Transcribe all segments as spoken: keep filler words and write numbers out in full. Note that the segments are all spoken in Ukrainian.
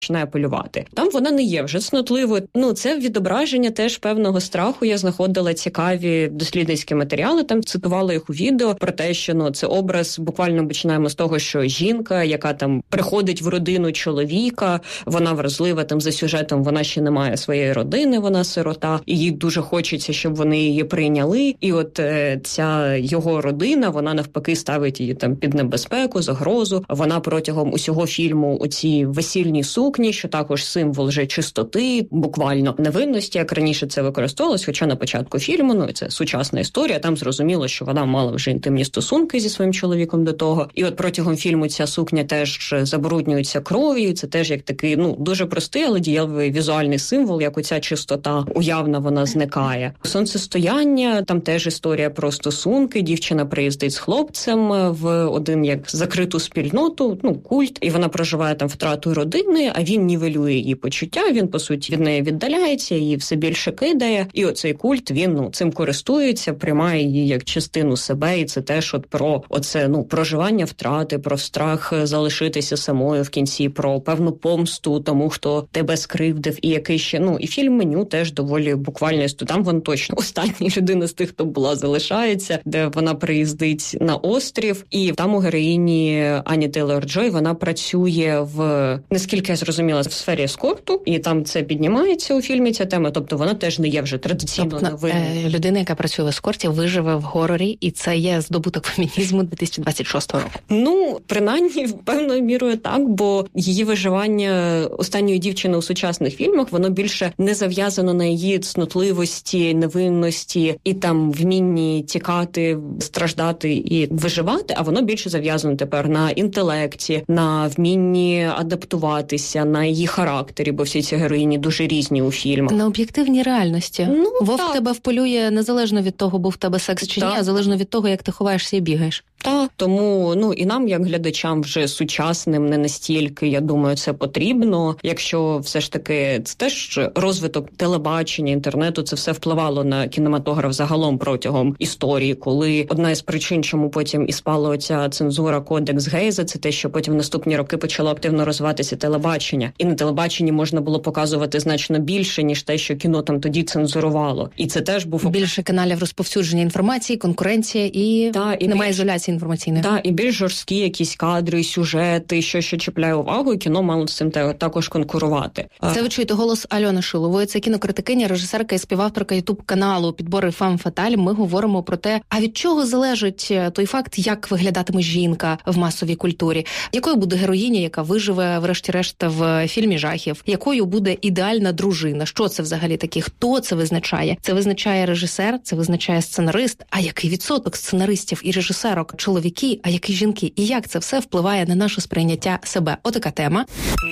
починає полювати. Там вона не є вже цнотливою. Ну, це відображення теж певного страху. Я знаходила цікаві дослідницькі матеріали, там цитувала їх у відео про те, що ну це образ, буквально починаємо з того, що жінка, яка там приходить в родину чоловіка, вона вразлива там за сюжетом, вона ще не має своєї родини, вона сирота, і їй дуже хочеться, щоб вони її прийняли. І от е, ця його родина, вона навпаки ставить її там під небезпеку, загрозу. Вона протягом усього фільму у цій весільній сукні, що також символ вже чистоти, буквально невинності, як раніше це використовувалось, хоча на початку фільму, ну це сучасна історія, там зрозуміло, що вона мала вже інтимні стосунки зі своїм чоловіком до того. І от протягом фільму ця сукня теж забруднюється кров'ю, це теж як такий, ну, дуже простий, але дієвий візуальний символ, як оця чистота уявна, вона зникає. Сонцестояння, там теж історія про стосунки, дівчина приїздить з хлопцем в один як закриту спільноту, ну, культ, і вона проживає там втрату родини, а він нівелює її почуття, він, по суті, від неї віддаляється, її все більше кидає, і оцей культ, він, ну, цим користується, приймає її як частину себе, і це теж от про оце, ну, проживання втрати, про страх залишитися самою в кінці, про певну помсту тому, хто тебе скривдив, і який ще, ну, і фільм «Меню» теж доволі буквально, там вона точно остання людина з тих, хто була, залишається, де вона приїздить на острів, і там у героїні Ані Тейлор-Джой, вона працює в, наскільки я зрозуміла, в сфері ескорту, і там це піднімається у фільмі, ця тема, тобто вона теж не є вже традиційно тобто, новиною. Е, людина, яка працює в ескорті, виживе в горорі, і це є здобуток фемінізму дві тисячі двадцять шостого року. Ну, принаймні, певною мірою так, бо її виживання останньої дівчини у сучасних фільмах, воно більше не зав'язано на її цнотливості, невинності і там вмінні тікати, страждати і виживати, а воно більше зав'язано тепер на інтелекті, на вмінні адаптуватися, на її характері, бо всі ці героїні дуже різні у фільмах. На об'єктивній реальності. Ну, Вовк так. тебе вполює незалежно від того, був в тебе секс чи ні, а залежно від того, як ти ховаєшся і бігаєш. Так, тому, ну, і нам, як глядачам вже сучасним, не настільки, я думаю, це потрібно. Якщо все ж таки, це теж розвиток телебачення, інтернету, це все впливало на кінематограф загалом протягом історії, коли одна із причин, чому потім і спала оця цензура, кодекс Гейза, це те, що потім в наступні роки почало активно розвиватися телебачення. І на телебаченні можна було показувати значно більше, ніж те, що кіно там тоді цензурувало. І це теж був... Більше каналів розповсюдження інформації, конкуренція і, та, і немає більш... ізоляції інформаційної. Так, і більш жорсткі якісь кадри, сюжети, що ще чіпляє увагу, і кіно мало з цим також конкурувати. Це ви чуєте голос Альони Шилової, це кінокритикиня, режисерка і співавторка ютуб-каналу «Підбори Фем Фаталь». Ми говоримо про те, а від чого залежить той факт, як виглядатиме жінка в масовій культурі, якою буде героїня, яка виживе, врешті-решт, в фільмі жахів, якою буде ідеальна дружина, що це взагалі таке, хто це визначає? Це визначає режисер, це визначає сценарист, а який відсоток сценаристів і режисерок чоловіки, а які жінки, і як це все впливає на наше сприйняття себе. Отака тема.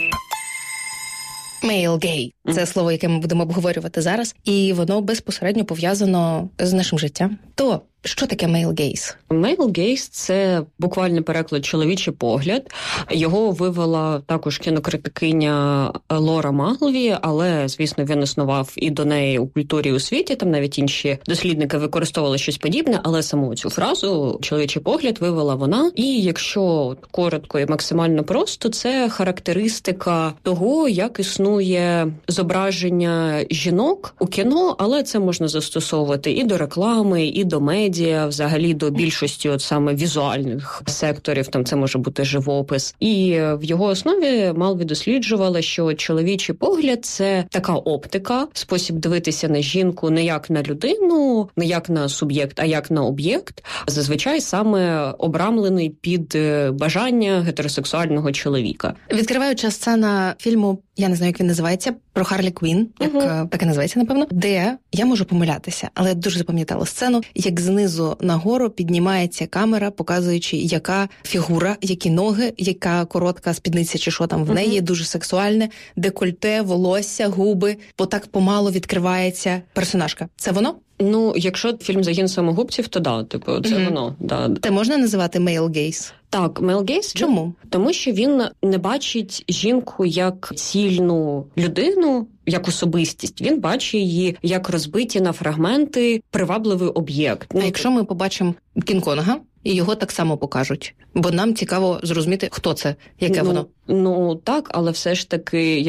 Male gay – це слово, яке ми будемо обговорювати зараз, і воно безпосередньо пов'язано з нашим життям. То що таке male gaze? Male gaze – це буквально переклад «чоловічий погляд». Його вивела також кінокритикиня Лора Маглові, але, звісно, він існував і до неї у культурі і у світі, там навіть інші дослідники використовували щось подібне, але саму цю фразу «чоловічий погляд» вивела вона. І якщо коротко і максимально просто, це характеристика того, як існує зображення жінок у кіно, але це можна застосовувати і до реклами, і до медіа, взагалі до більшості от саме візуальних секторів, там це може бути живопис. І в його основі Малві досліджувала, що чоловічий погляд – це така оптика, спосіб дивитися на жінку не як на людину, не як на суб'єкт, а як на об'єкт, зазвичай саме обрамлений під бажання гетеросексуального чоловіка. Відкриваюча сцена фільму, я не знаю, як він називається, про Харлі Квін, як uh-huh. так і називається, напевно, де, я можу помилятися, але я дуже запам'ятала сцену, як знизу нагору піднімається камера, показуючи, яка фігура, які ноги, яка коротка спідниця чи що там в неї, uh-huh. дуже сексуальне, декольте, волосся, губи, бо так помало відкривається персонажка. Це воно? Ну, якщо фільм «Загін самогубців», то да, типу, це mm-hmm. воно. Да. Це можна називати male gaze? Так, male gaze. Чому? Тому що він не бачить жінку як цільну людину, як особистість. Він бачить її як розбиті на фрагменти привабливий об'єкт. А ну, якщо ми побачимо Кінг-Конга, і його так само покажуть. Бо нам цікаво зрозуміти, хто це, яке ну, воно. Ну так, але все ж таки,